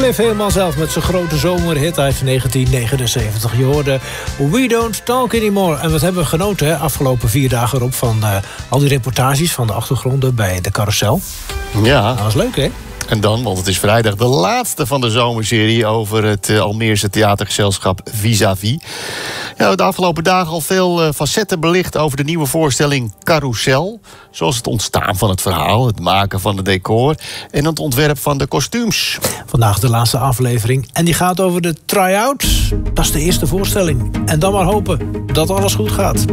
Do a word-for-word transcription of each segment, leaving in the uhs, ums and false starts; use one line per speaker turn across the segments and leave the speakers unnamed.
Cliff helemaal zelf met zijn grote zomerhit uit negentien negenenzeventig. Je hoorde We Don't Talk Anymore. En wat hebben we genoten, hè, afgelopen vier dagen erop... van uh, al die reportages van de achtergronden bij de Carousel.
Ja.
Dat was leuk, hè?
En dan, want het is vrijdag, de laatste van de zomerserie... over het uh, Almeerse theatergezelschap Vis-à-Vis. Ja, de afgelopen dagen al veel uh, facetten belicht... over de nieuwe voorstelling Carousel. Zoals het ontstaan van het verhaal, het maken van het decor... en het ontwerp van de kostuums.
Vandaag de laatste aflevering. En die gaat over de try-out. Dat is de eerste voorstelling. En dan maar hopen dat alles goed gaat.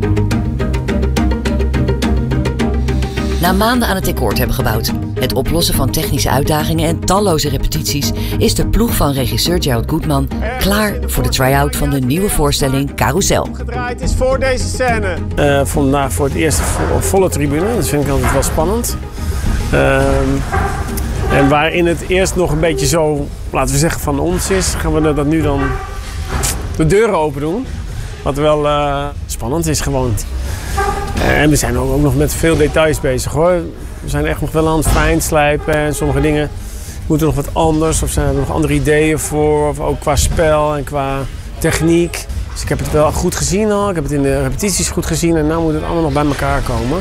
Na maanden aan het decor te hebben gebouwd, het oplossen van technische uitdagingen en talloze repetities, is de ploeg van regisseur Gerald Goodman klaar voor de try-out van de nieuwe voorstelling Carousel.
Gedraaid is voor deze scène. Uh, vandaag voor het eerst vo- volle tribune, dat vind ik altijd wel spannend. Uh, en waarin het eerst nog een beetje zo, laten we zeggen, van ons is, gaan we dat nu dan de deuren open doen. Wat wel uh, spannend is gewoon. En we zijn ook nog met veel details bezig, hoor. We zijn echt nog wel aan het fijnslijpen en sommige dingen moeten nog wat anders. Of zijn er nog andere ideeën voor, of ook qua spel en qua techniek. Dus ik heb het wel goed gezien al, ik heb het in de repetities goed gezien en nu moet het allemaal nog bij elkaar komen.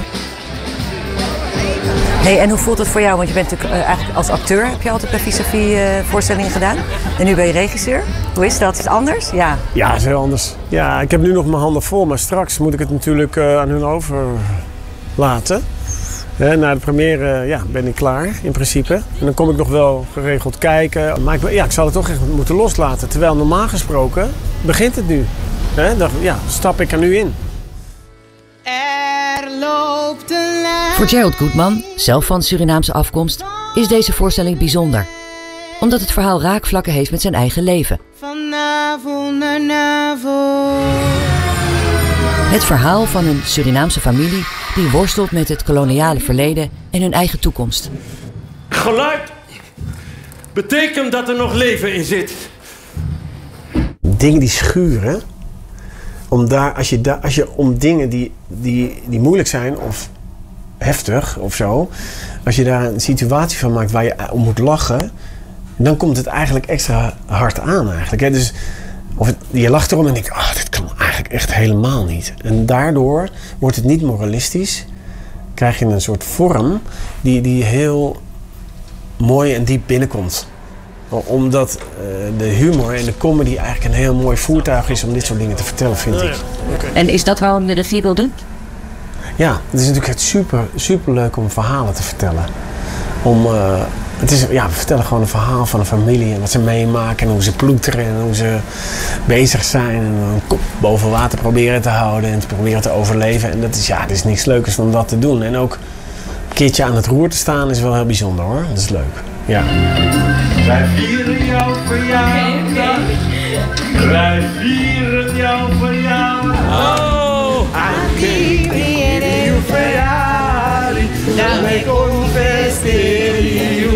Hey, en hoe voelt het voor jou? Want je bent natuurlijk uh, eigenlijk als acteur, heb je altijd bij Vis-à-Vis uh, voorstellingen gedaan. En nu ben je regisseur. Hoe is dat? Is het anders? Ja.
Ja, het is heel anders. Ja, ik heb nu nog mijn handen vol, maar straks moet ik het natuurlijk uh, aan hun overlaten. He, na de première ja, ben ik klaar, in principe. En dan kom ik nog wel geregeld kijken. Maar ik, ja, ik zal het toch echt moeten loslaten. Terwijl normaal gesproken begint het nu. He, dan ja, stap ik er nu in.
Er loopt een lijn.
Voor Gerald Goodman, zelf van Surinaamse afkomst, is deze voorstelling bijzonder. Omdat het verhaal raakvlakken heeft met zijn eigen leven.
Vanavond naar avond.
Het verhaal van een Surinaamse familie die worstelt met het koloniale verleden en hun eigen toekomst.
Geluid betekent dat er nog leven in zit.
Dingen die schuren. Om daar, als, je daar, als je om dingen die, die, die moeilijk zijn of heftig of zo... als je daar een situatie van maakt waar je om moet lachen... dan komt het eigenlijk extra hard aan eigenlijk. Hè? Dus, of het, je lacht erom en denkt, oh, dit kan eigenlijk echt helemaal niet. En daardoor wordt het niet moralistisch. Krijg je een soort vorm die, die heel mooi en diep binnenkomt. Omdat uh, de humor en de comedy eigenlijk een heel mooi voertuig is om dit soort dingen te vertellen, vind ik.
Okay. En is dat waarom je de regie wil doen?
Ja, het is natuurlijk super, super leuk om verhalen te vertellen. Om, uh, het is, ja, we vertellen gewoon een verhaal van een familie en wat ze meemaken en hoe ze ploeteren en hoe ze bezig zijn en een kop boven water proberen te houden en te proberen te overleven. En dat is, ja, dat is niks leukers dan dat te doen. En ook een keertje aan het roer te staan is wel heel bijzonder, hoor. Dat is leuk. Ja.
Wij vieren jouw verjaardag. Wij vieren jouw verjaardag. Oh,
I'm keeping you Ferrari. Dame con festerio.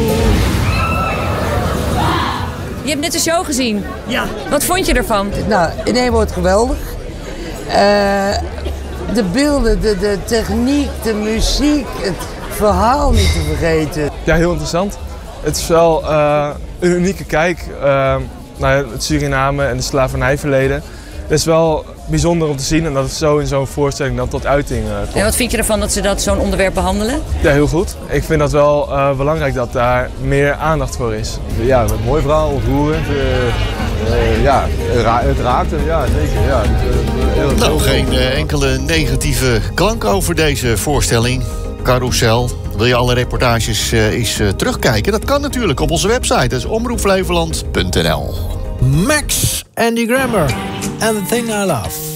Je hebt net de show gezien.
Ja.
Wat vond je ervan?
Nou, in één woord geweldig. Uh, de beelden, de, de techniek, de muziek, het verhaal niet te vergeten.
Ja, heel interessant. Het is wel uh, een unieke kijk uh, naar het Suriname en de slavernijverleden. Het is wel bijzonder om te zien en dat het zo in zo'n voorstelling dan tot uiting uh, komt.
En wat vind je ervan dat ze dat zo'n onderwerp behandelen?
Ja, heel goed. Ik vind dat wel uh, belangrijk dat daar meer aandacht voor is.
Ja, een mooi verhaal, ontroerend. Uh, uh, ja, het raakt hem, ja, zeker. Ja.
Heel nou, geen uh, enkele negatieve klank over deze voorstelling. Carousel. Wil je alle reportages uh, eens uh, terugkijken? Dat kan natuurlijk op onze website. Dat is omroep flevoland punt n l.
Max, Andy Grammer and The Thing I Love.